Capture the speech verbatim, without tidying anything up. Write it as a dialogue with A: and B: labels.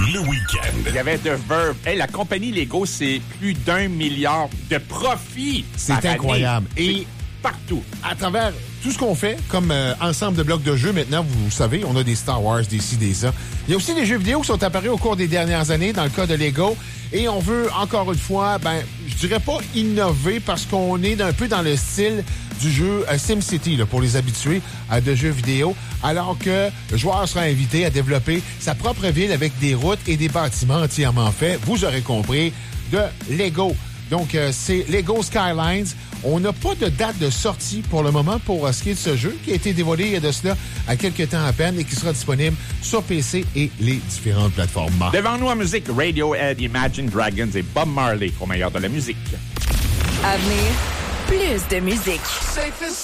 A: le week-end.
B: Il y avait The Verve. Hey, la compagnie Lego, c'est plus d'un milliard de profits.
C: C'est incroyable.
B: Année.
C: Et
B: partout.
C: À travers tout ce qu'on fait, comme euh, ensemble de blocs de jeux, maintenant, vous, vous savez, on a des Star Wars, des ci, des ça. Il y a aussi des jeux vidéo qui sont apparus au cours des dernières années, dans le cas de Lego. Et on veut, encore une fois, ben, je dirais pas innover, parce qu'on est un peu dans le style du jeu euh, SimCity, là, pour les habitués euh, de jeux vidéo, alors que le joueur sera invité à développer sa propre ville avec des routes et des bâtiments entièrement faits, vous aurez compris, de Lego. Donc, euh, c'est Lego Skylines. On n'a pas de date de sortie pour le moment pour euh, ce qui est de ce jeu, qui a été dévoilé il y a de cela à quelques temps à peine et qui sera disponible sur P C et les différentes plateformes.
B: Devant nous en musique, Radiohead, Imagine Dragons et Bob Marley au meilleur de la musique.
D: À venir, plus de musique.